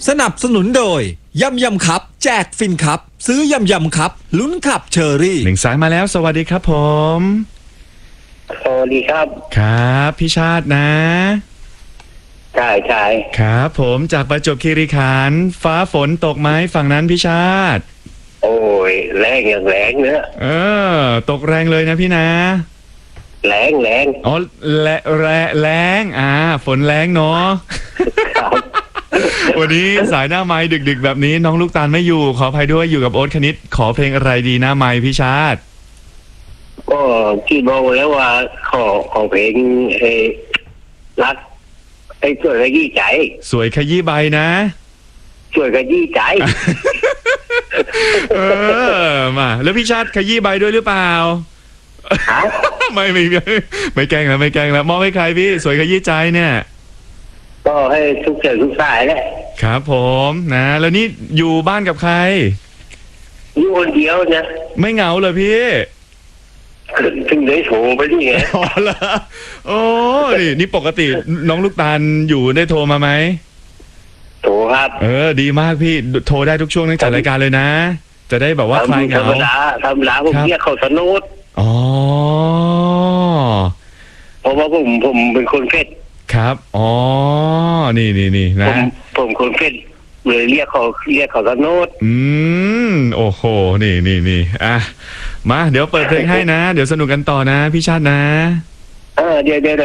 สนับสนุนโดยยำครับแจกฟินครับซื้อยำครับลุ้นขับเชอรี่หนึ่งสายมาแล้วสวัสดีครับผมสวัสดีครับครับพี่ชาตินะใช่ครับผมจากประจวบคีรีขันธ์ฟ้าฝนตกไหมฝั่งนั้นพี่ชาติโอ้ยแรงอย่างแรงเนอะตกแรงเลยนะพี่นะแรงอ๋อแรงฝนแรงเนาะครับวันนี้สายหน้าไม้ดึกๆแบบนี้น้องลูกตาลไม่อยู่ขออภัยด้วยอยู่กับโอ๊ตคณิตขอเพลงอะไรดีหน้าไม้พี่ชาติก็คิดบอกแล้วว่าขอเพลงรักช่วยขยี้ใจสวยขยี้ใบนะช่วยขยี้ใจมาแล้วพี่ชาติขยี้ใบด้วยหรือเปล่าไม่แกล้งแล้วมอบให้ใครพี่สวยขยี้ใจเนี่ยก็ให้ทุกเสือทุกสายแหละครับผมนะแล้วนี่อยู่บ้านกับใครอยู่คนเดียวนะไม่เหงาเลยพี่ถึงได้โทรไปนี่ไงอ๋อเหรอโอ้นี่ปกติน้องลูกตาลอยู่ได้โทรมาไหมโทรครับดีมากพี่โทรได้ทุกช่วงตั้งแต่รายการเลยนะจะได้แบบว่าคลายเหงาธรรมดาผมเรียกเขาสนุดอ๋อเพราะว่าผมเป็นคนเพชรครับอ๋อนี่นะผมคนเพชรเลยเรียกเขาสนุดโอ้โหนี่มาเดี๋ยวเปิดเพลงให้นะเดี๋ยวสนุกกันต่อนะพี่ชาตินะเดี๋ยว